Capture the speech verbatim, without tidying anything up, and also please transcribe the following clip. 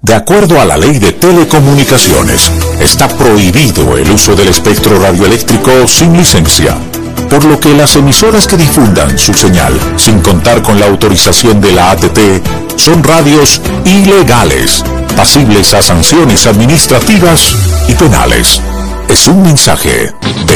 De acuerdo a la Ley de Telecomunicaciones, está prohibido el uso del espectro radioeléctrico sin licencia, por lo que las emisoras que difundan su señal sin contar con la autorización de la A T T son radios ilegales, pasibles a sanciones administrativas y penales. Es un mensaje de